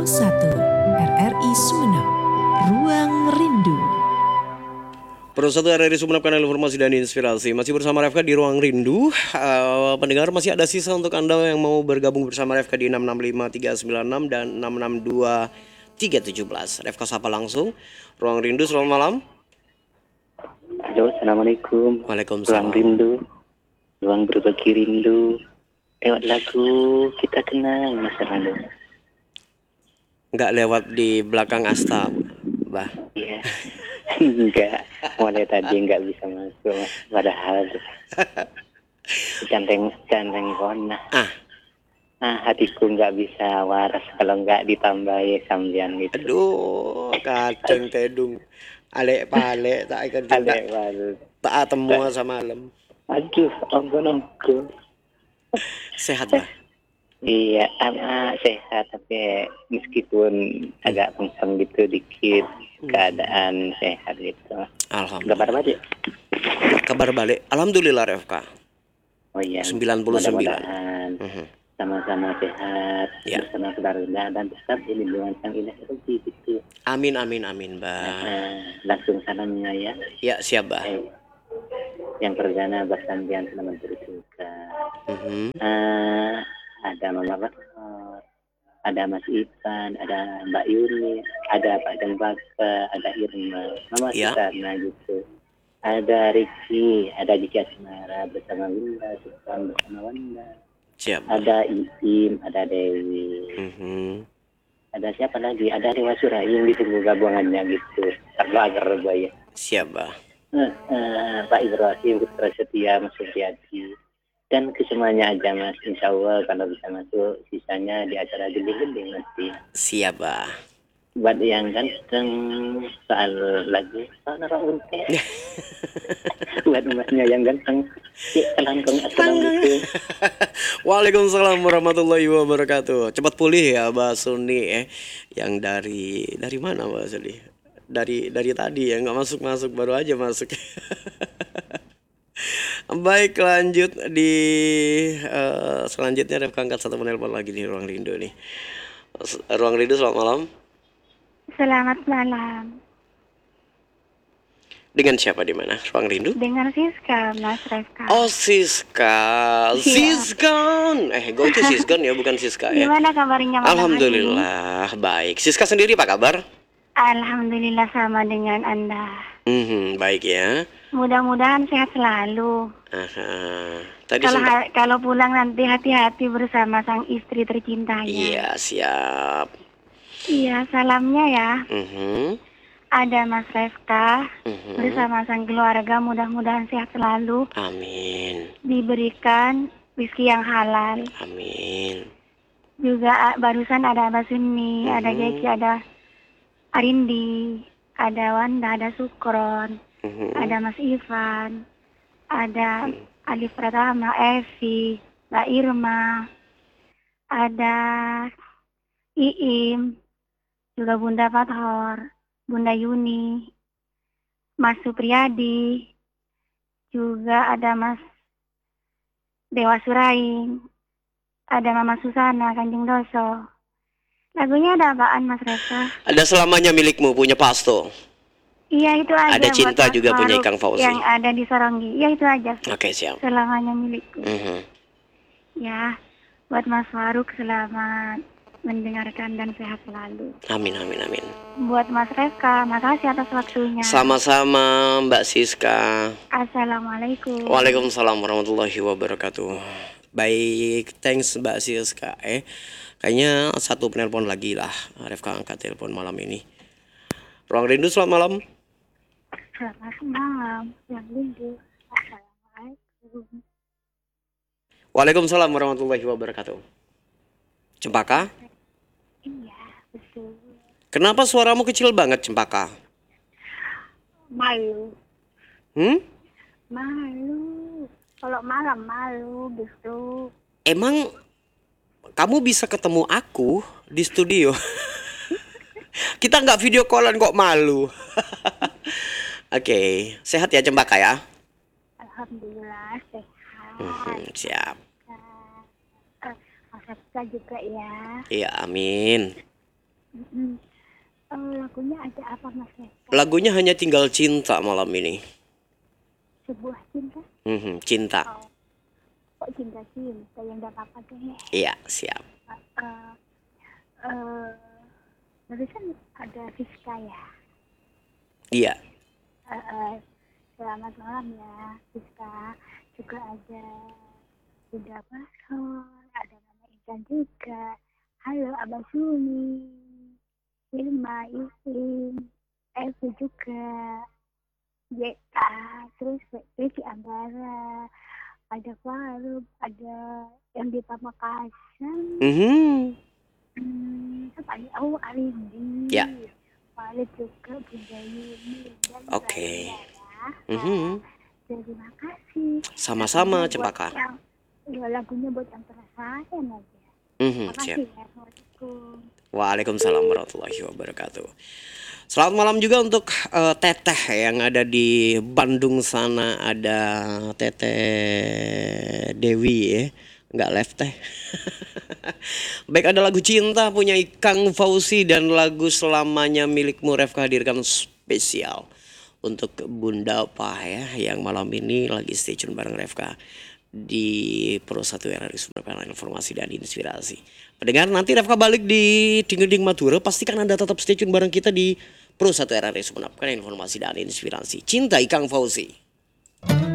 RRI Sumeneb, Ruang Rindu. Pro 1 RRI Sumeneb, kanal informasi dan inspirasi. Masih bersama Refka di Ruang Rindu. Pendengar, masih ada sisa untuk Anda yang mau bergabung bersama Refka di 665396 dan 662317. Refka sapa langsung. Ruang Rindu, selamat malam. Halo, Assalamualaikum. Waalaikumsalam. Ruang Rindu, ruang berbagi rindu. Lewat lagu kita kenal masa lalu. Nggak lewat di belakang Asta, Bah. Iya. Enggak, mulai tadi enggak bisa masuk. Padahal ganteng kona. Hatiku enggak bisa waras kalau enggak ditambahi sambian gitu. Aduh, kacang tedung. Alek palek tak ikan juga. Alek banget. Tak temu semalam. Aduh, ampun. Sehat, Bah? Iya, sehat, tapi meskipun agak pungsang gitu dikit, keadaan sehat gitu. Alhamdulillah. Kabar balik? Kabar balik. Alhamdulillah, Refka. Oh iya. 99. Mudah-mudahan sama-sama sehat, Ya. bersama keluarga dan tetap di lindungan Sang Ilahi gitu. Amin, Bah. Langsung salamnya ya. Ya, siap, Bah. Yang perdana bersambian selamat bersuka. Ada Mama Bakar, ada Mas Ivan, ada Mbak Yuni, ada Pak Dembaka, ada Irma, Mama Susana gitu. Ada Riki, ada Jiki Asmara bersama Winda, Susan bersama Wanda. Siap. Ada Iim, ada Dewi. Ada siapa lagi? Ada Dewa Suraying ditunggu gabungannya gitu. Agar ya. Siap, Bah. Pak Ibrahim, Putra Setia, Mas Suryadi. Dan kesemuanya aja Mas, insya Allah kalau bisa masuk, sisanya di acara gede-gede nanti. Siap, Bah. Buat yang ganteng, soal lagu, soal unte. Buat masnya yang ganteng, kelangkong assalamualaikum. Waalaikumsalam warahmatullahi wabarakatuh. Cepat pulih ya, Mbak Suni yang dari mana, Mbak Suni? Dari tadi ya, nggak masuk baru aja masuk. Baik, lanjut di selanjutnya Refka angkat satu penelpon lagi di Ruang Rindu nih. Ruang Rindu, selamat malam. Selamat malam. Dengan siapa di mana? Ruang Rindu? Dengan Siska, Mas Refka. Oh, Siska. Iya. Sisgon. Gue itu Sisgon ya, bukan Siska ya. Gimana kabarnya malam Alhamdulillah, baik. Siska sendiri apa kabar? Alhamdulillah sama dengan Anda. Baik ya. Mudah-mudahan sehat selalu. Tadi kalau pulang nanti hati-hati bersama sang istri tercintanya. Iya, siap. Iya, salamnya ya. Ada Mas Refka bersama sang keluarga, mudah-mudahan sehat selalu. Amin. Diberikan rezeki yang halal. Amin. Juga barusan ada Mbak Suni, ada Jeki, ada Arindi, ada Wanda, ada Sukron, ada Mas Ivan, ada Alif Pratama, Evi, Mbak Irma, ada Iim, juga Bunda Fathor, Bunda Yuni, Mas Supriyadi, juga ada Mas Dewa Suraing, ada Mama Susana, Kanjeng Doso. Lagunya ada apaan, Mas Reza? Ada Selamanya Milikmu, punya Pasto. Iya, itu aja. Ada Cinta buat juga Mas punya Faruk Ikang Fauzi. yang ada di Soronggi. Iya, itu aja. Oke, siap. Selamanya Milikku. Ya, buat Mas Faruk selamat mendengarkan dan sehat selalu. Amin. Buat Mas Reza, makasih atas waktunya. Sama-sama, Mbak Siska. Assalamualaikum. Waalaikumsalam warahmatullahi wabarakatuh. Baik, thanks Mbak Siska. Kayaknya satu penelpon lagi lah. Refka angkat telepon malam ini. Ruang Rindu, selamat malam. Selamat malam, yang rindu. Assalamualaikum. Waalaikumsalam warahmatullahi wabarakatuh. Cempaka? Iya, betul. Kenapa suaramu kecil banget, Cempaka? Malu. Malu. Kalau malam malu gitu. Emang kamu bisa ketemu aku di studio? Kita nggak video callan kok malu. Oke, sehat ya Cempaka ya? Alhamdulillah sehat. Siap. Mas Reza juga ya. Iya, amin. Mm-mm. Lagunya ada apa Mas Rifka? Lagunya Hanya Tinggal Cinta malam ini. Sebuah cinta? Cinta. Oh, kok cinta yang gak apa-apa deh. Iya, siap. Barusan ada Rizka ya. Iya. Selamat malam ya Rizka. Juga ada Bunda Basol, ada Mama Ikan juga. Halo Abah Suni, Irma, Isin, Evi juga, Jeta, terus Riki Anggara, ada Farub, ada yang di Pamekasan, Alindi, ya. Walid juga, Bunda Yuni, dan Oke. Terima kasih. Sama-sama Cempaka. Lagunya buat yang perasaan aja. Siap. Makasih ya. Assalamualaikum. Waalaikumsalam warahmatullahi wabarakatuh. Selamat malam juga untuk Teteh yang ada di Bandung sana. Ada Teteh Dewi ya. Nggak live Teh. Baik, ada lagu Cinta punya Ikang Fauzi dan lagu Selamanya Milikmu Refka hadirkan spesial untuk Bunda Pah ya, yang malam ini lagi stay tune bareng Refka di Pro 1 RRI Sumber Informasi dan Inspirasi. Pendengar, nanti Refka balik di Dingeding Madura, pastikan Anda tetap stay tune bareng kita di Pro 1 RRI Sumber Informasi dan Inspirasi. Cinta Ikang Fauzi.